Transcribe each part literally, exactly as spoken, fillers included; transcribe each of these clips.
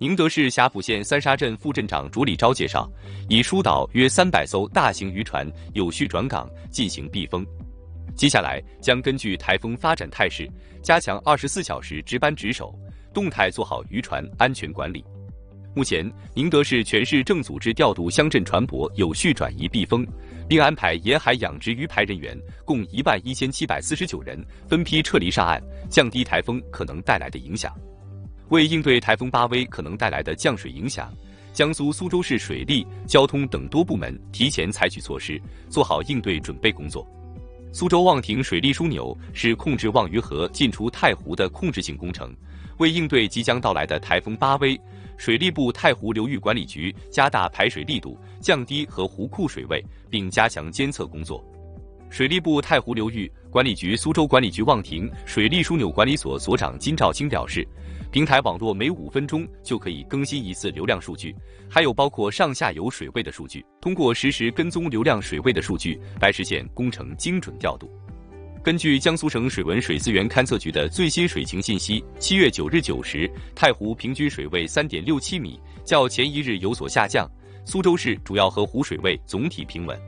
宁德市霞浦县三沙镇副镇长朱立昭介绍，已疏导约三百艘大型渔船有序转港进行避风。接下来将根据台风发展态势，加强二十四小时值班值守，动态做好渔船安全管理。目前，宁德市全市正组织调度乡镇船舶有序转移避风，并安排沿海养殖鱼排人员共一万一千七百四十九人分批撤离上岸，降低台风可能带来的影响。为应对台风巴威可能带来的降水影响，江苏苏州市水利、交通等多部门提前采取措施，做好应对准备工作。苏州望亭水利枢纽是控制望鱼河进出太湖的控制性工程，为应对即将到来的台风巴威，水利部太湖流域管理局加大排水力度，降低和湖库水位，并加强监测工作。水利部太湖流域管理局苏州管理局望亭水利枢纽管理所所长金兆清表示，平台网络每五分钟就可以更新一次流量数据，还有包括上下游水位的数据，通过实时跟踪流量水位的数据来实现工程精准调度。根据江苏省水文水资源勘测局的最新水情信息，七月九日九时，太湖平均水位 三点六七米，较前一日有所下降。苏州市主要河湖水位总体平稳。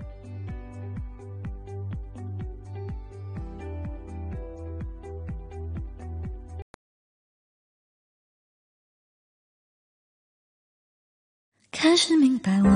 开始明白我